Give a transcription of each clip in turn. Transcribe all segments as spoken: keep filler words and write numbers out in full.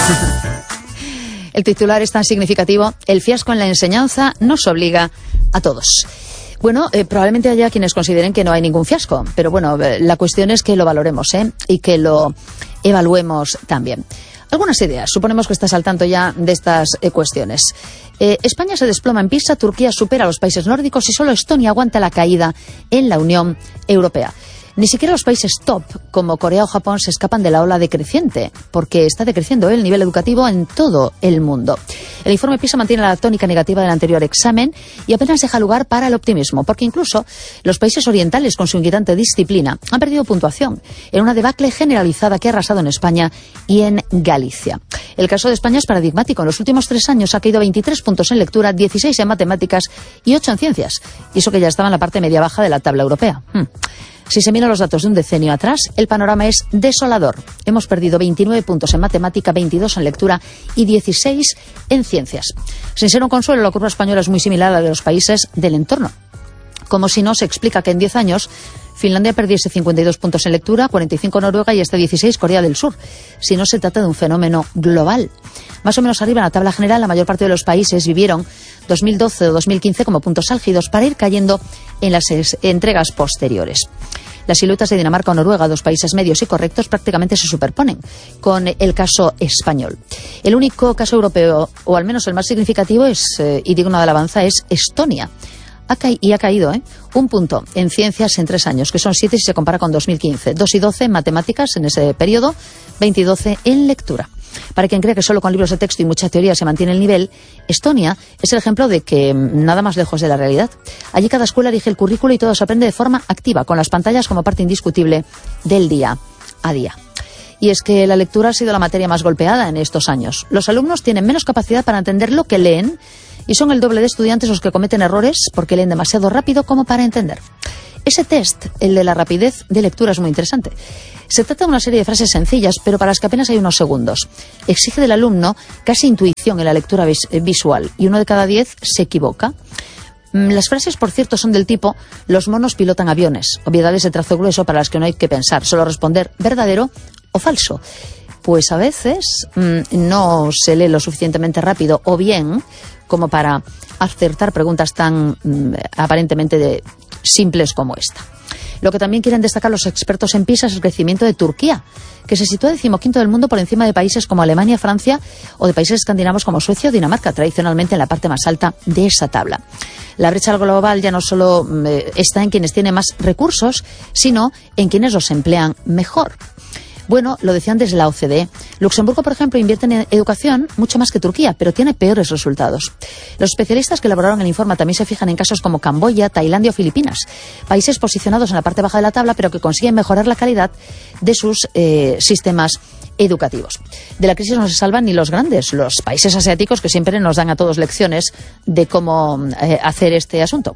El titular es tan significativo: el fiasco en la enseñanza nos obliga a todos. Bueno, eh, probablemente haya quienes consideren que no hay ningún fiasco, pero bueno, eh, la cuestión es que lo valoremos, ¿eh? Y que lo evaluemos también. Algunas ideas. Suponemos que estás al tanto ya de estas eh, cuestiones. Eh, España se desploma en PISA, Turquía supera a los países nórdicos y solo Estonia aguanta la caída en la Unión Europea. Ni siquiera los países top, como Corea o Japón, se escapan de la ola decreciente, porque está decreciendo el nivel educativo en todo el mundo. El informe PISA mantiene la tónica negativa del anterior examen y apenas deja lugar para el optimismo, porque incluso los países orientales, con su inquietante disciplina, han perdido puntuación en una debacle generalizada que ha arrasado en España y en Galicia. El caso de España es paradigmático. En los últimos tres años ha caído veintitrés puntos en lectura, dieciséis en matemáticas y ocho en ciencias. Y eso que ya estaba en la parte media-baja de la tabla europea. Hmm. Si se miran los datos de un decenio atrás, el panorama es desolador. Hemos perdido veintinueve puntos en matemática, veintidós en lectura y dieciséis en ciencias. Sin ser un consuelo, la curva española es muy similar a la de los países del entorno. Como si no, se explica que en diez años Finlandia perdiese cincuenta y dos puntos en lectura, cuarenta y cinco Noruega y hasta dieciséis Corea del Sur. Si no, se trata de un fenómeno global. Más o menos arriba en la tabla general, la mayor parte de los países vivieron dos mil doce o dos mil quince como puntos álgidos para ir cayendo en las entregas posteriores. Las siluetas de Dinamarca o Noruega, dos países medios y correctos, prácticamente se superponen con el caso español. El único caso europeo, o al menos el más significativo, es, eh, y digno de alabanza, es Estonia. Ha ca- y ha caído ¿eh? un punto en ciencias en tres años, que son siete si se compara con dos mil quince. Dos y doce en matemáticas en ese periodo, veinte y doce en lectura. Para quien cree que solo con libros de texto y mucha teoría se mantiene el nivel, Estonia es el ejemplo de que nada más lejos de la realidad. Allí cada escuela elige el currículo y todo se aprende de forma activa, con las pantallas como parte indiscutible del día a día. Y es que la lectura ha sido la materia más golpeada en estos años. Los alumnos tienen menos capacidad para entender lo que leen y son el doble de estudiantes los que cometen errores porque leen demasiado rápido como para entender. Ese test, el de la rapidez de lectura, es muy interesante. Se trata de una serie de frases sencillas, pero para las que apenas hay unos segundos. Exige del alumno casi intuición en la lectura vis- visual, y uno de cada diez se equivoca. Las frases, por cierto, son del tipo: los monos pilotan aviones, obviedades de trazo grueso para las que no hay que pensar, solo responder verdadero o falso. Pues a veces mmm, no se lee lo suficientemente rápido o bien como para acertar preguntas tan mmm, aparentemente de simples como esta. Lo que también quieren destacar los expertos en PISA es el crecimiento de Turquía, que se sitúa decimoquinto del mundo por encima de países como Alemania, Francia o de países escandinavos como Suecia o Dinamarca, tradicionalmente en la parte más alta de esa tabla. La brecha global ya no solo eh, está en quienes tienen más recursos, sino en quienes los emplean mejor. Bueno, lo decían desde la O C D E. Luxemburgo, por ejemplo, invierte en educación mucho más que Turquía, pero tiene peores resultados. Los especialistas que elaboraron el informe también se fijan en casos como Camboya, Tailandia o Filipinas, países posicionados en la parte baja de la tabla, pero que consiguen mejorar la calidad de sus eh, sistemas educativos. De la crisis no se salvan ni los grandes, los países asiáticos, que siempre nos dan a todos lecciones de cómo eh, hacer este asunto.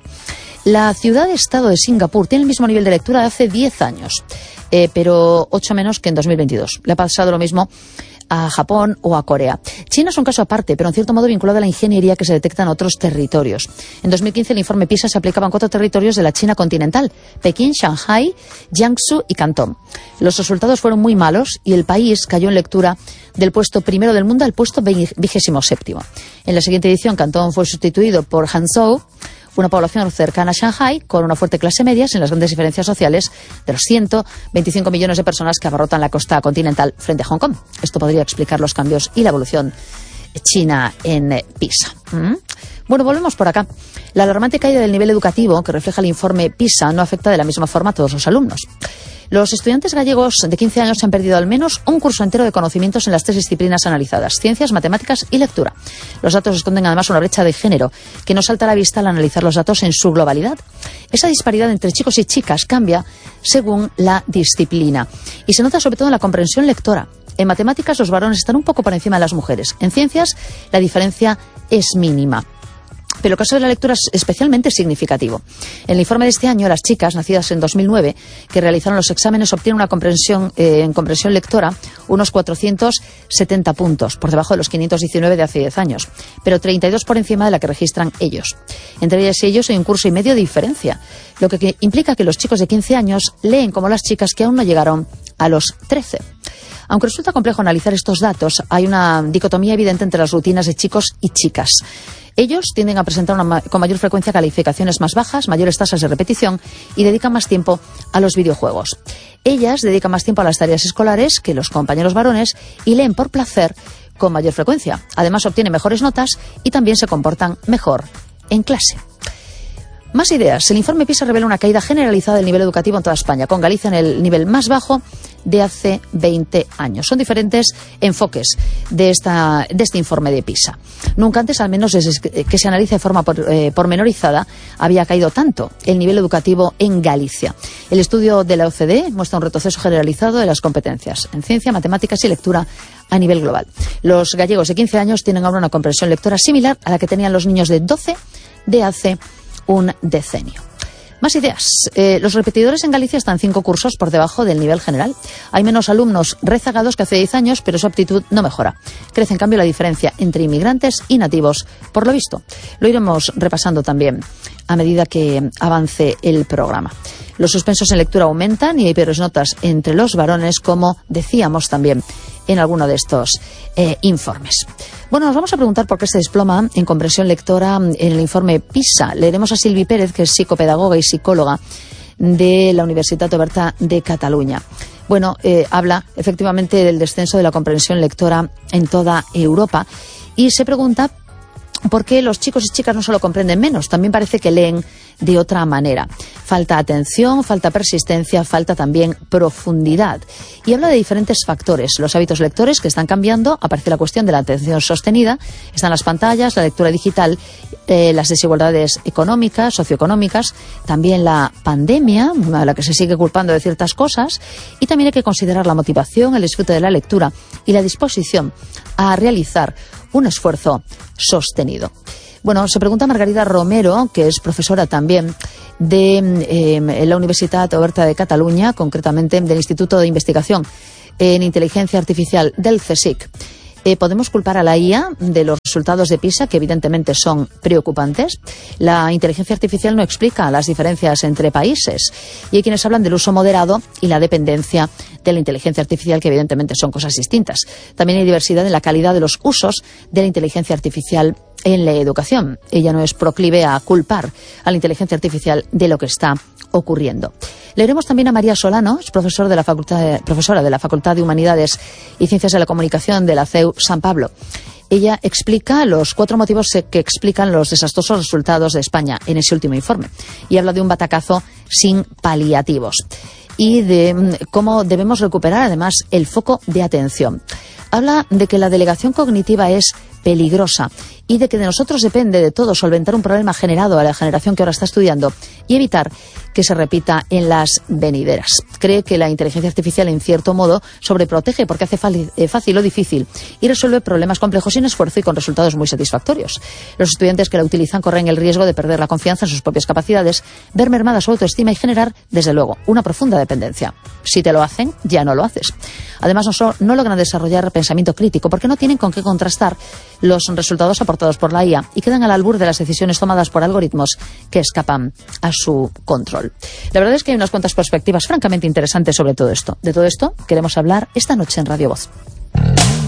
La ciudad-estado de Singapur tiene el mismo nivel de lectura de hace diez años, eh, pero ocho menos que en dos mil veintidós. Le ha pasado lo mismo a Japón o a Corea. China es un caso aparte, pero en cierto modo vinculado a la ingeniería que se detecta en otros territorios. En dos mil quince el informe PISA se aplicaba en cuatro territorios de la China continental: Pekín, Shanghái, Jiangsu y Cantón. Los resultados fueron muy malos y el país cayó en lectura del puesto primero del mundo al puesto vigésimo séptimo. En la siguiente edición, Cantón fue sustituido por Hangzhou, una población cercana a Shanghái, con una fuerte clase media, sin las grandes diferencias sociales de los ciento veinticinco millones de personas que abarrotan la costa continental frente a Hong Kong. Esto podría explicar los cambios y la evolución china en PISA. ¿Mm? Bueno, volvemos por acá. La alarmante caída del nivel educativo que refleja el informe PISA no afecta de la misma forma a todos los alumnos. Los estudiantes gallegos de quince años han perdido al menos un curso entero de conocimientos en las tres disciplinas analizadas: ciencias, matemáticas y lectura. Los datos esconden además una brecha de género que nos salta a la vista al analizar los datos en su globalidad. Esa disparidad entre chicos y chicas cambia según la disciplina y se nota sobre todo en la comprensión lectora. En matemáticas los varones están un poco por encima de las mujeres. En ciencias la diferencia es mínima. Pero el caso de la lectura es especialmente significativo. En el informe de este año, las chicas nacidas en dos mil nueve que realizaron los exámenes obtienen una comprensión eh, en comprensión lectora unos cuatrocientos setenta puntos, por debajo de los quinientos diecinueve de hace diez años, pero treinta y dos por encima de la que registran ellos. Entre ellas y ellos hay un curso y medio de diferencia, lo que, que implica que los chicos de quince años leen como las chicas que aún no llegaron a los trece. Aunque resulta complejo analizar estos datos, hay una dicotomía evidente entre las rutinas de chicos y chicas. Ellos tienden a presentar una ma- con mayor frecuencia calificaciones más bajas, mayores tasas de repetición y dedican más tiempo a los videojuegos. Ellas dedican más tiempo a las tareas escolares que los compañeros varones y leen por placer con mayor frecuencia. Además, obtienen mejores notas y también se comportan mejor en clase. Más ideas. El informe PISA revela una caída generalizada del nivel educativo en toda España, con Galicia en el nivel más bajo de hace veinte años. Son diferentes enfoques de, esta, de este informe de PISA. Nunca antes, al menos desde que se analiza de forma por, eh, pormenorizada, había caído tanto el nivel educativo en Galicia. El estudio de la O C D E muestra un retroceso generalizado de las competencias en ciencia, matemáticas y lectura a nivel global. Los gallegos de quince años tienen ahora una comprensión lectora similar a la que tenían los niños de doce de hace un decenio. Más ideas. Eh, los repetidores en Galicia están cinco cursos por debajo del nivel general. Hay menos alumnos rezagados que hace diez años, pero su aptitud no mejora. Crece, en cambio, la diferencia entre inmigrantes y nativos, por lo visto. Lo iremos repasando también a medida que avance el programa. Los suspensos en lectura aumentan y hay peores notas entre los varones, como decíamos también en alguno de estos eh, informes. Bueno, nos vamos a preguntar por qué se desploma en comprensión lectora en el informe PISA. Leeremos a Silvi Pérez, que es psicopedagoga y psicóloga de la Universitat Oberta de Cataluña. Bueno, eh, habla efectivamente del descenso de la comprensión lectora en toda Europa y se pregunta por qué los chicos y chicas no solo comprenden menos, también parece que leen de otra manera. Falta atención, falta persistencia, falta también profundidad. Y habla de diferentes factores. Los hábitos lectores que están cambiando, aparece la cuestión de la atención sostenida, están las pantallas, la lectura digital, eh, las desigualdades económicas, socioeconómicas, también la pandemia, a la que se sigue culpando de ciertas cosas, y también hay que considerar la motivación, el disfrute de la lectura y la disposición a realizar un esfuerzo sostenido. Bueno, se pregunta Margarida Romero, que es profesora también de eh, la Universitat Oberta de Cataluña, concretamente del Instituto de Investigación en Inteligencia Artificial del CSIC. Eh, ¿Podemos culpar a la I A de los resultados de PISA, que evidentemente son preocupantes? La inteligencia artificial no explica las diferencias entre países. Y hay quienes hablan del uso moderado y la dependencia de la inteligencia artificial, que evidentemente son cosas distintas. También hay diversidad en la calidad de los usos de la inteligencia artificial en la educación. Ella no es proclive a culpar a la inteligencia artificial de lo que está ocurriendo. Leeremos también a María Solano, es profesor de la facultad de, profesora de la Facultad de Humanidades y Ciencias de la Comunicación de la C E U San Pablo. Ella explica los cuatro motivos que explican los desastrosos resultados de España en ese último informe y habla de un batacazo sin paliativos y de cómo debemos recuperar además el foco de atención. Habla de que la delegación cognitiva es peligrosa y de que de nosotros depende de todo solventar un problema generado a la generación que ahora está estudiando y evitar que se repita en las venideras. Cree que la inteligencia artificial, en cierto modo, sobreprotege porque hace fácil o difícil y resuelve problemas complejos sin esfuerzo y con resultados muy satisfactorios. Los estudiantes que la utilizan corren el riesgo de perder la confianza en sus propias capacidades, ver mermada su autoestima y generar, desde luego, una profunda dependencia. Si te lo hacen, ya no lo haces. Además, no, so, no logran desarrollar pensamiento crítico porque no tienen con qué contrastar los resultados aportados por la I A y quedan al albur de las decisiones tomadas por algoritmos que escapan a su control. La verdad es que hay unas cuantas perspectivas francamente interesantes sobre todo esto. De todo esto queremos hablar esta noche en Radio Voz.